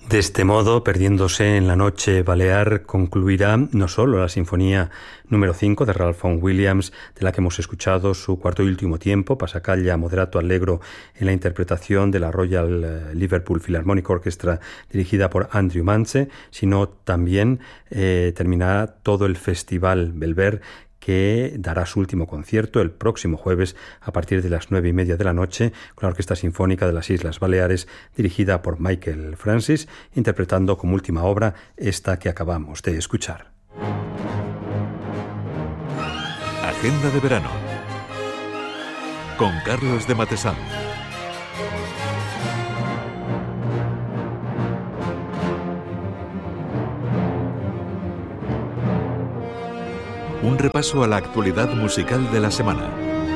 De este modo, perdiéndose en la noche balear, concluirá no solo la Sinfonía número 5 de Ralph Vaughan Williams, de la que hemos escuchado su cuarto y último tiempo, Passacaglia moderato allegro, en la interpretación de la Royal Liverpool Philharmonic Orchestra dirigida por Andrew Mance, sino también terminará todo el Festival Belver, que dará su último concierto el próximo jueves a partir de las 9:30 de la noche con la Orquesta Sinfónica de las Islas Baleares, dirigida por Michael Francis, interpretando como última obra esta que acabamos de escuchar. Agenda de verano con Carlos de Matesanz. Un repaso a la actualidad musical de la semana.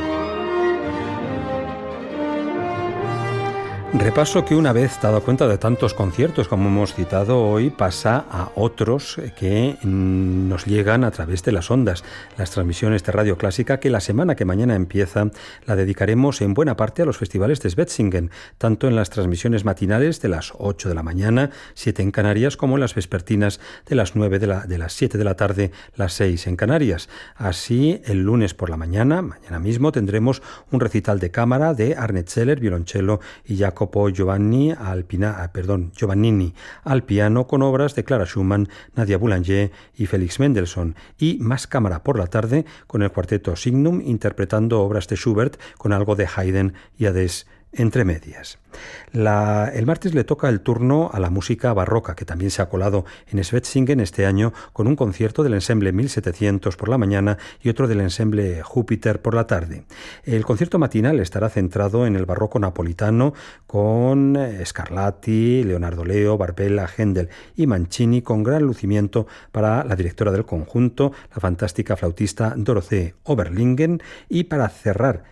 Repaso que, una vez dado cuenta de tantos conciertos como hemos citado hoy, pasa a otros que nos llegan a través de las ondas. Las transmisiones de Radio Clásica, que la semana que mañana empieza la dedicaremos en buena parte a los festivales de Schwetzingen, tanto en las transmisiones matinales de las 8 de la mañana, 7 en Canarias, como en las vespertinas de las 9 de las 7 de la tarde, las 6 en Canarias. Así, el lunes por la mañana mismo, tendremos un recital de cámara de Arne Zeller, violonchelo, y Jacopo Giovannini al piano, con obras de Clara Schumann, Nadia Boulanger y Félix Mendelssohn, y más cámara por la tarde con el cuarteto Signum interpretando obras de Schubert con algo de Haydn y Adès entre medias. El martes le toca el turno a la música barroca, que también se ha colado en Schwetzingen este año con un concierto del ensemble 1700 por la mañana y otro del ensemble Júpiter por la tarde. El concierto matinal estará centrado en el barroco napolitano con Scarlatti, Leonardo Leo, Barbella, Händel y Mancini, con gran lucimiento para la directora del conjunto, la fantástica flautista Dorothee Oberlingen, y para cebar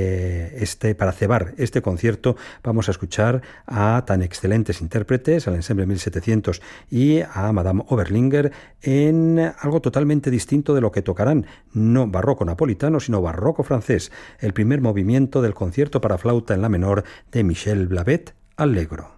este concierto vamos a escuchar a tan excelentes intérpretes, al ensemble 1700 y a Madame Oberlinger, en algo totalmente distinto de lo que tocarán, no barroco napolitano, sino barroco francés, el primer movimiento del concierto para flauta en la menor de Michel Blavet, Allegro.